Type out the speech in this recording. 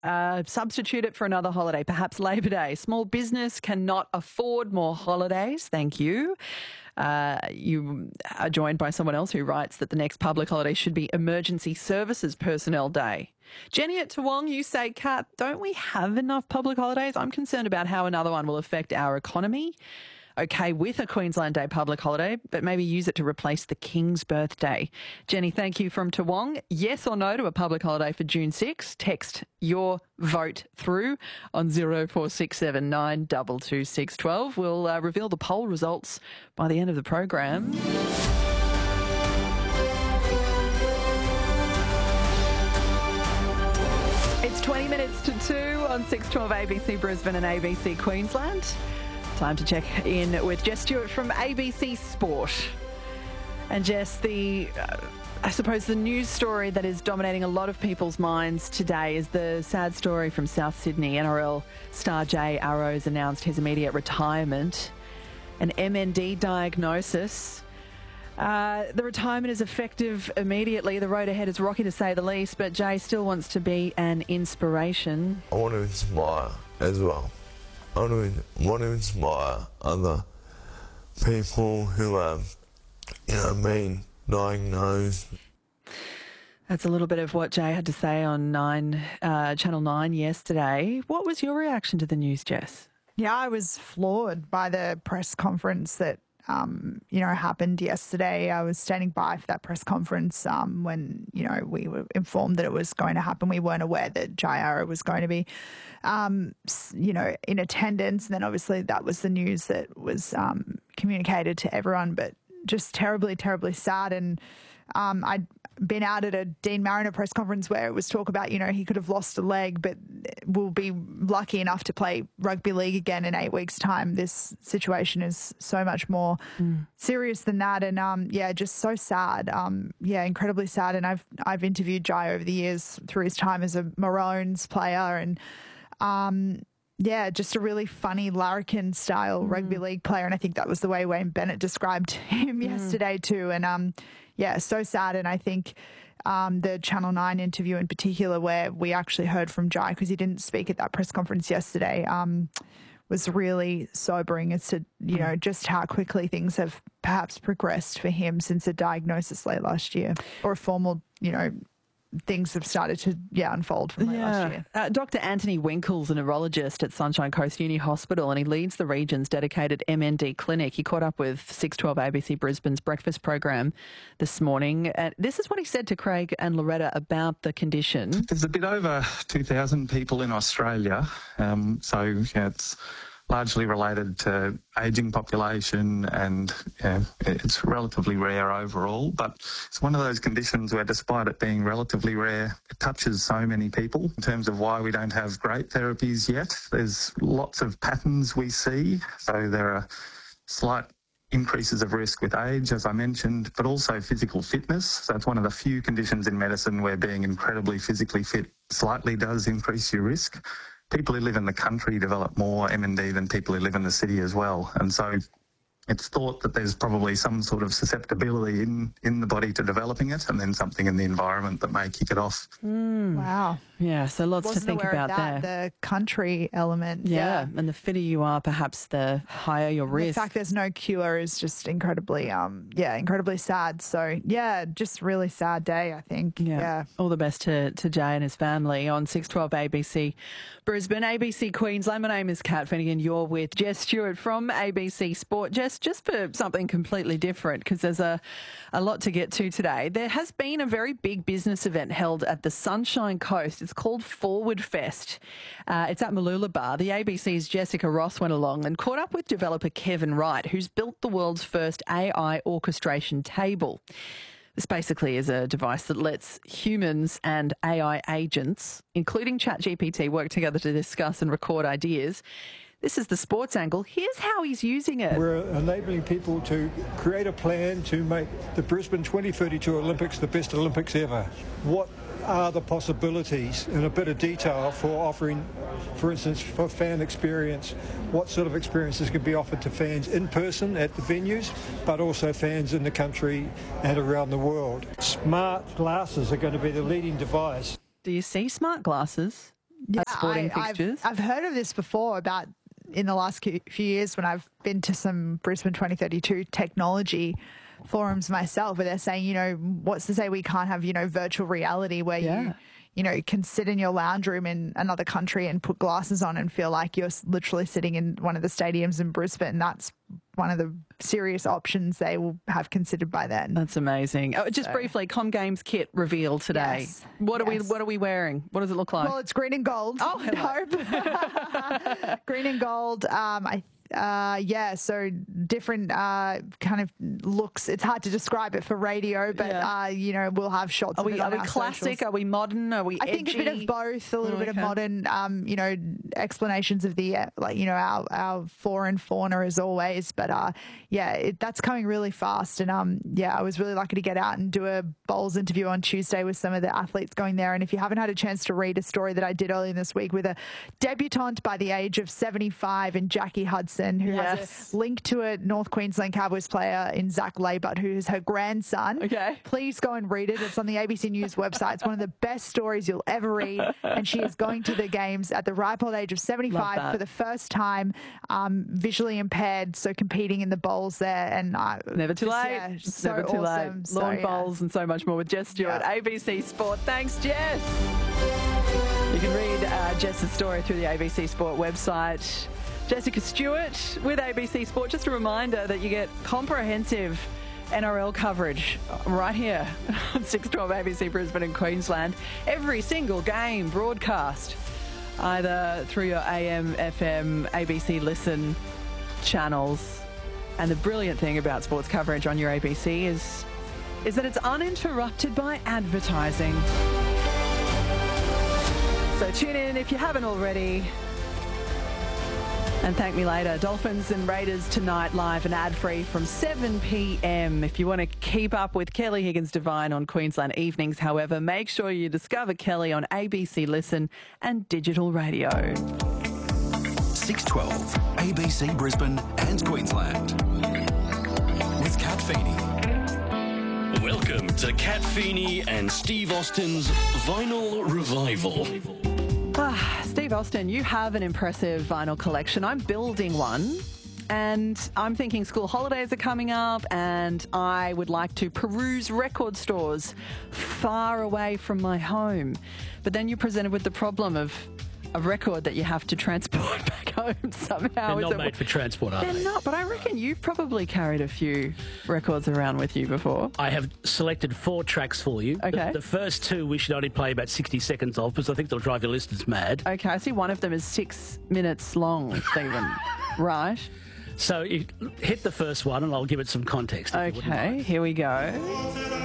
Substitute it for another holiday, perhaps Labor Day. Small business cannot afford more holidays. Thank you. You are joined by someone else who writes that the next public holiday should be Emergency Services Personnel Day. Jenny at Toowong, you say, Kat, don't we have enough public holidays? I'm concerned about how another one will affect our economy. Okay with a Queensland Day public holiday, but maybe use it to replace the King's birthday. Jenny, thank you from Toowong. Yes or no to a public holiday for June 6? Text your vote through on 0467 222 612. We'll reveal the poll results by the end of the program. It's 20 minutes to 2 on 612 ABC Brisbane and ABC Queensland. Time to check in with Jess Stewart from ABC Sport. And Jess, I suppose the news story that is dominating a lot of people's minds today is the sad story from South Sydney. NRL star Jay Arrows announced his immediate retirement. An MND diagnosis. The retirement is effective immediately. The road ahead is rocky to say the least, but Jay still wants to be an inspiration. I want to inspire as well. I want to inspire other people who have, been diagnosed. That's a little bit of what Jay had to say on Channel 9 yesterday. What was your reaction to the news, Jess? Yeah, I was floored by the press conference that happened yesterday. I was standing by for that press conference when, we were informed that it was going to happen. We weren't aware that Jay Arrow was going to be, in attendance. And then obviously that was the news that was communicated to everyone, but just terribly, terribly sad. And I'd been out at a Dean Mariner press conference where it was talk about, he could have lost a leg, but will be lucky enough to play rugby league again in 8 weeks' time. This situation is so much more serious than that. And, just so sad. Incredibly sad. And I've interviewed Jai over the years through his time as a Maroons player and, just a really funny larrikin-style rugby league player, and I think that was the way Wayne Bennett described him yesterday too. And so sad. And I think the Channel 9 interview in particular, where we actually heard from Jai because he didn't speak at that press conference yesterday, was really sobering as to just how quickly things have perhaps progressed for him since a diagnosis late last year, or a formal things have started to unfold from last year. Dr. Anthony Winkle's a neurologist at Sunshine Coast Uni Hospital, and he leads the region's dedicated MND clinic. He caught up with 612 ABC Brisbane's breakfast program this morning. And this is what he said to Craig and Loretta about the condition. There's a bit over 2,000 people in Australia, it's largely related to ageing population, and it's relatively rare overall, but it's one of those conditions where, despite it being relatively rare, it touches so many people. In terms of why we don't have great therapies yet, there's lots of patterns we see. So there are slight increases of risk with age, as I mentioned, but also physical fitness. So it's one of the few conditions in medicine where being incredibly physically fit slightly does increase your risk. People who live in the country develop more MND than people who live in the city as well. And so it's thought that there's probably some sort of susceptibility in the body to developing it, and then something in the environment that may kick it off. Wow. Yeah, so lots to think about there. The country element. Yeah, and the fitter you are, perhaps the higher your risk. The fact there's no cure is just incredibly sad. So, just really sad day, I think. Yeah. All the best to Jay and his family on 612 ABC Brisbane, ABC Queensland. My name is Kat Finnegan. You're with Jess Stewart from ABC Sport. Jess, just for something completely different, because there's a lot to get to today. There has been a very big business event held at the Sunshine Coast. It's called Forward Fest. It's at Mooloolaba. The ABC's Jessica Ross went along and caught up with developer Kevin Wright, who's built the world's first AI orchestration table. This basically is a device that lets humans and AI agents, including ChatGPT, work together to discuss and record ideas. This is the sports angle. Here's how he's using it. We're enabling people to create a plan to make the Brisbane 2032 Olympics the best Olympics ever. What are the possibilities in a bit of detail for offering, for instance, for fan experience? What sort of experiences can be offered to fans in person at the venues, but also fans in the country and around the world? Smart glasses are going to be the leading device. Do you see smart glasses? sporting fixtures? I've heard of this before about in the last few years when I've been to some Brisbane 2032 technology forums myself, where they're saying, you know, what's to say we can't have, you know, virtual reality where you know, can sit in your lounge room in another country and put glasses on and feel like you're literally sitting in one of the stadiums in Brisbane. That's one of the serious options they will have considered by then. That's amazing. Just briefly, ComGames kit reveiled today. Yes. What are we wearing? What does it look like? Well, it's green and gold. Oh, hello. Green and gold. So different kind of looks. It's hard to describe it for radio, but you know, we'll have shots. Are we our classic? socials. Are we modern? Are we edgy? I think a bit of both. A little bit of modern. You know, explanations of the like, you know, our flora and fauna as always. But that's coming really fast. And I was really lucky to get out and do a bowls interview on Tuesday with some of the athletes going there. And if you haven't had a chance to read a story that I did earlier this week with a debutante by the age of 75 in Jackie Hudson, who has a link to a North Queensland Cowboys player in Zach Laybutt, who is her grandson. Okay. Please go and read it. It's on the ABC News website. It's one of the best stories you'll ever read. And she is going to the games at the ripe old age of 75 for the first time, visually impaired, so competing in the bowls there. And never too late. Yeah, it's so never too awesome. late. Lawn bowls and so much more with Jess Stewart, ABC Sport. Thanks, Jess. You can read Jess's story through the ABC Sport website. Jessica Stewart with ABC Sport. Just a reminder that you get comprehensive NRL coverage right here on 612 ABC Brisbane and Queensland. Every single game broadcast either through your AM, FM, ABC Listen channels. And the brilliant thing about sports coverage on your ABC is that it's uninterrupted by advertising. So tune in if you haven't already. And thank me later. Dolphins and Raiders tonight, live and ad-free from 7 p.m. If you want to keep up with Kelly Higgins-Devine on Queensland Evenings, however, make sure you discover Kelly on ABC Listen and digital radio. 612 ABC Brisbane and Queensland with Kat Feeney. Welcome to Kat Feeney and Steve Austin's Vinyl Revival. Steve Austin, you have an impressive vinyl collection. I'm building one, and I'm thinking school holidays are coming up, and I would like to peruse record stores far away from my home. But then you're presented with the problem of a record that you have to transport back home somehow. They're not made for transport, are they? They're not, but I reckon you've probably carried a few records around with you before. I have selected 4 tracks for you. Okay. The first 2 we should only play about 60 seconds of, because I think they'll drive your listeners mad. Okay, I see one of them is 6 minutes long, Stephen. Right. So you hit the first one and I'll give it some context. Okay, here we go.